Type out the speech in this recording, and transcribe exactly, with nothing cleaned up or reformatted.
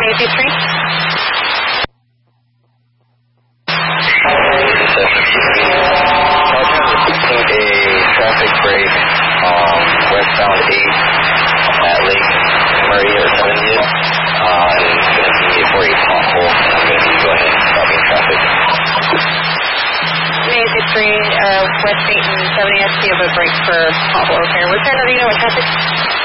Macy three. A traffic break um, westbound eight at Lake Murray or seventieth. Uh, and it's going to be for a pothole, and I'm going to go ahead and stop in traffic. Macy three, uh, West eight and seventieth, you have a break for pothole repair. What's that? Do you know what traffic?